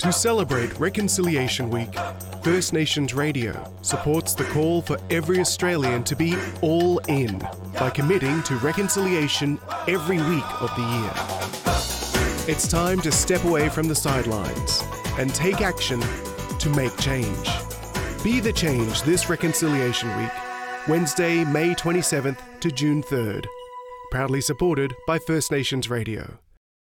To celebrate Reconciliation Week, First Nations Radio supports the call for every Australian to be all in by committing to reconciliation every week of the year. It's time to step away from the sidelines and take action to make change. Be the change this Reconciliation Week, Wednesday, May 27th to June 3rd. Proudly supported by First Nations Radio.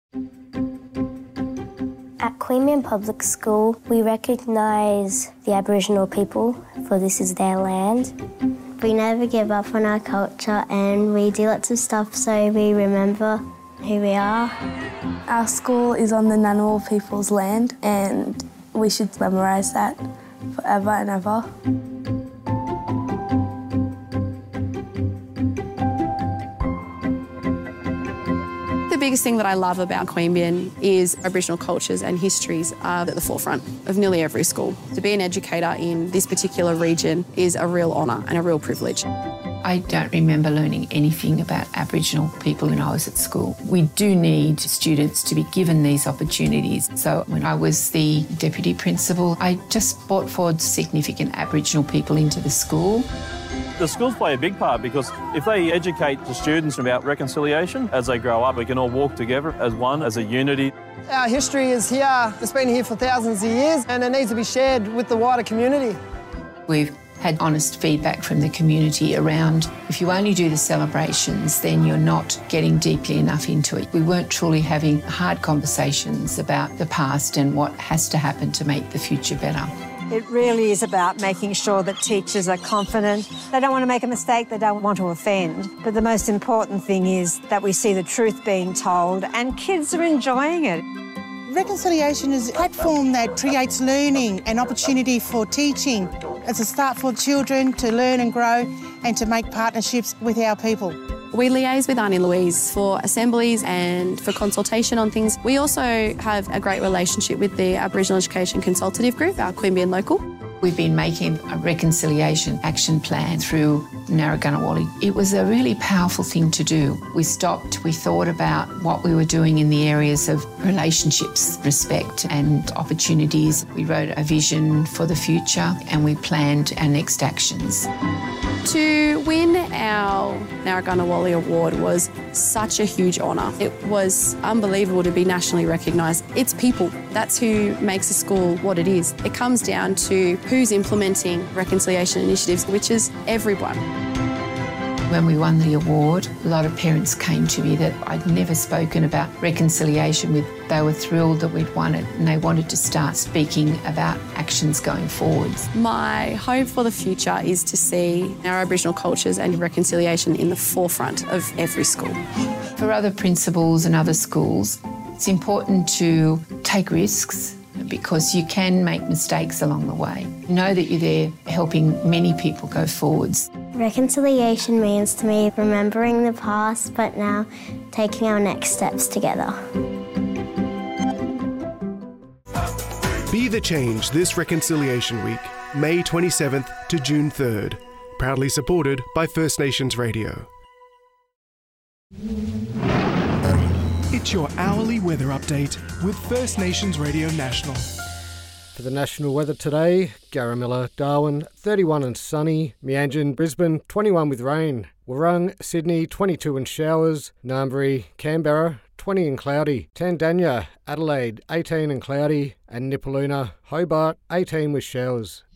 At Queanbeyan Public School, we recognise the Aboriginal people, for this is their land. We never give up on our culture and we do lots of stuff so we remember who we are. Our school is on the Ngunnawal people's land and we should memorise that forever and ever. The biggest thing that I love about Queanbeyan is Aboriginal cultures and histories are at the forefront of nearly every school. To be an educator in this particular region is a real honour and a real privilege. I don't remember learning anything about Aboriginal people when I was at school. We do need students to be given these opportunities. So when I was the deputy principal, I just brought forward significant Aboriginal people into the school. The schools play a big part because if they educate the students about reconciliation as they grow up, we can all walk together as one, as a unity. Our history is here, it's been here for thousands of years and it needs to be shared with the wider community. We've had honest feedback from the community around if you only do the celebrations, then you're not getting deeply enough into it. We weren't truly having hard conversations about the past and what has to happen to make the future better. It really is about making sure that teachers are confident. They don't want to make a mistake, they don't want to offend. But the most important thing is that we see the truth being told and kids are enjoying it. Reconciliation is a platform that creates learning and opportunity for teaching. It's a start for children to learn and grow and to make partnerships with our people. We liaise with Auntie Louise for assemblies and for consultation on things. We also have a great relationship with the Aboriginal Education Consultative Group, our Queanbeyan local. We've been making a reconciliation action plan through Narragansett. It was a really powerful thing to do. We stopped, we thought about what we were doing in the areas of relationships, respect and opportunities. We wrote a vision for the future and we planned our next actions. To win our Narragansett Award was such a huge honour. It was unbelievable to be nationally recognised. It's people. That's who makes a school what it is. It comes down to who's implementing reconciliation initiatives, which is everyone. When we won the award, a lot of parents came to me that I'd never spoken about reconciliation with. They were thrilled that we'd won it and they wanted to start speaking about actions going forwards. My hope for the future is to see our Aboriginal cultures and reconciliation in the forefront of every school. For other principals and other schools, it's important to take risks because you can make mistakes along the way. Know that you're there helping many people go forwards. Reconciliation means to me remembering the past, but now taking our next steps together. Be the change this Reconciliation Week, May 27th to June 3rd. Proudly supported by First Nations Radio. It's your hourly weather update with First Nations Radio National. For the national weather today, Garamilla, Darwin, 31 and sunny, Meanjin, Brisbane, 21 with rain, Wurrung, Sydney, 22 and showers, Ngambri, Canberra, 20 and cloudy, Tandanya, Adelaide, 18 and cloudy, and Nipaluna, Hobart, 18 with showers.